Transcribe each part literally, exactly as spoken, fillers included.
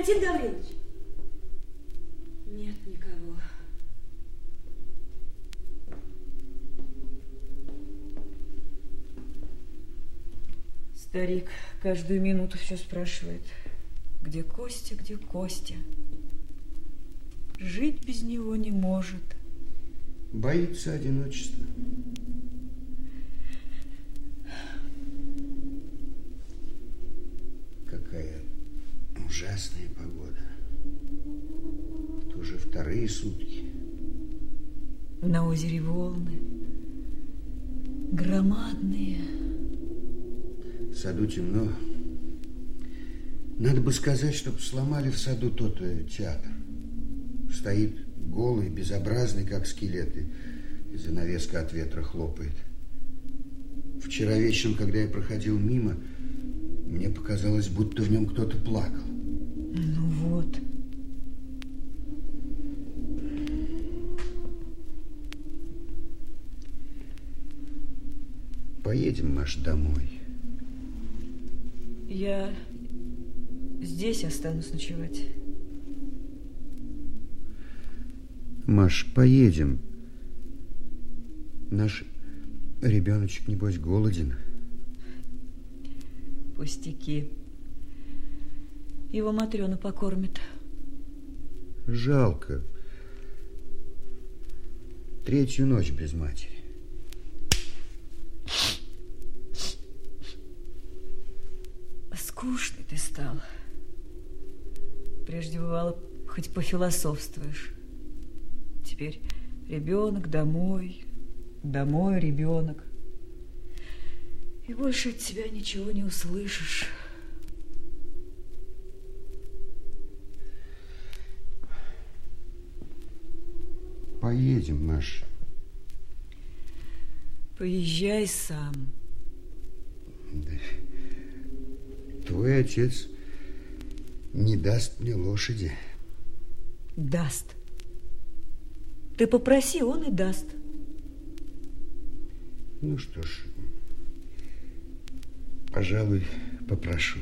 Константин Гаврилович? Нет никого. Старик каждую минуту все спрашивает. Где Костя, где Костя? Жить без него не может. Боится одиночества. Какая ужасная погода. Это уже вторые сутки. На озере волны. Громадные. В саду темно. Надо бы сказать, чтобы сломали в саду тот театр. Стоит голый, безобразный, как скелеты, и занавеска от ветра хлопает. Вчера вечером, когда я проходил мимо, мне показалось, будто в нем кто-то плакал. Ну вот. Поедем, Маш, домой. Я здесь останусь ночевать. Маш, поедем. Наш ребеночек, небось, голоден. Пустяки. Его Матрёна покормит. Жалко. Третью ночь без матери. Скучный ты стал. Прежде бывало, хоть пофилософствуешь. Теперь ребенок, домой, домой, ребенок. И больше от тебя ничего не услышишь. Поедем, Маш. Поезжай сам. Да. Твой отец не даст мне лошади. Даст. Ты попроси, он и даст. Ну что ж, пожалуй, попрошу.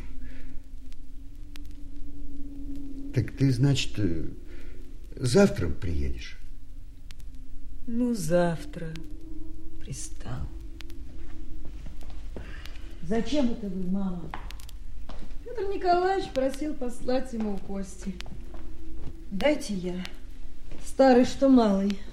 Так ты, значит, завтра приедешь? Ну, завтра. Пристал. Зачем это вы, мама? Петр Николаевич просил послать ему Кости. Дайте я. Старый, что малый.